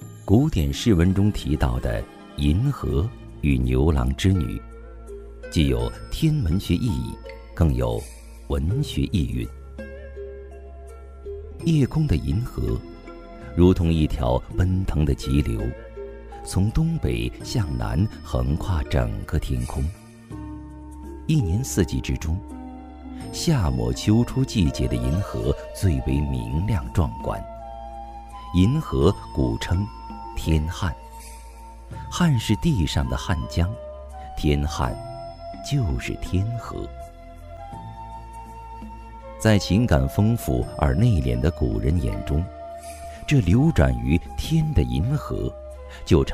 古典诗文中提到的银河与牛郎织女，既有天文学意义，更有文学意蕴。夜空的银河如同一条奔腾的急流，从东北向南横跨整个天空。一年四季之中，夏末秋初季节的银河最为明亮壮观。银河古称天汉，汉是地上的汉江，天汉就是天河。在情感丰富而内敛的古人眼中，这流转于天的银河就成